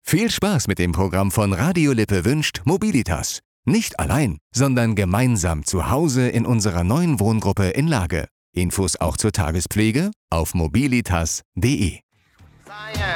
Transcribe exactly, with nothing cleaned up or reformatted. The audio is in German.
Viel Spaß mit dem Programm von Radio Lippe wünscht Mobilitas. Nicht allein, sondern gemeinsam zu Hause in unserer neuen Wohngruppe in Lage. Infos auch zur Tagespflege auf mobilitas punkt de.